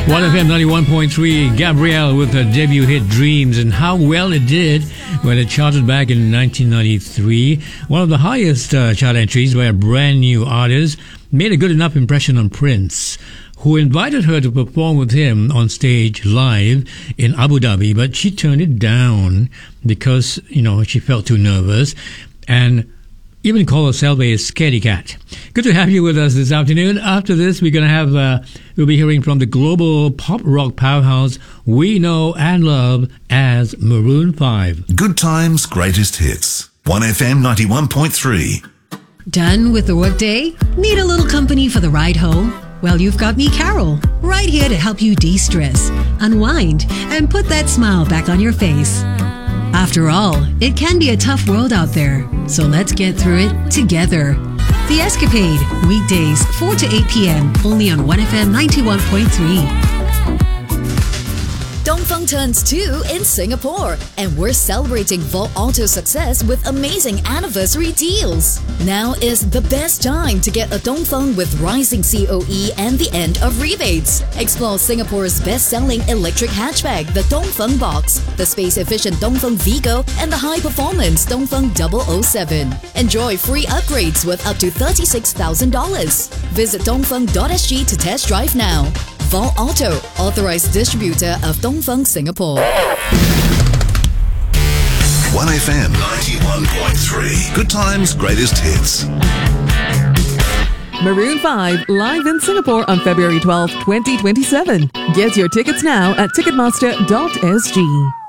1FM 91.3, Gabrielle with her debut hit Dreams, and how well it did when it charted back in 1993. One of the highest chart entries by a brand new artist, made a good enough impression on Prince, who invited her to perform with him on stage live in Abu Dhabi, but she turned it down because, she felt too nervous and even called herself a scaredy cat. Good to have you with us this afternoon. After this, we're going to have, we'll be hearing from the global pop rock powerhouse we know and love as Maroon 5. Good times, greatest hits. 1FM 91.3. Done with the workday? Need a little company for the ride home? Well, you've got me, Carol, right here to help you de-stress, unwind, and put that smile back on your face. After all, it can be a tough world out there, so let's get through it together. The Escapade, weekdays 4 to 8 p.m. only on 1FM 91.3. Dongfeng turns 2 in Singapore, and we're celebrating Vault Auto's success with amazing anniversary deals. Now is the best time to get a Dongfeng with rising COE and the end of rebates. Explore Singapore's best-selling electric hatchback, the Dongfeng Box, the space-efficient Dongfeng Vigo, and the high-performance Dongfeng 007. Enjoy free upgrades with up to $36,000. Visit dongfeng.sg to test drive now. Vault Auto, authorized distributor of Dongfeng Singapore. 1FM 91.3. Good times, greatest hits. Maroon 5 live in Singapore on February 12, 2027. Get your tickets now at ticketmaster.sg.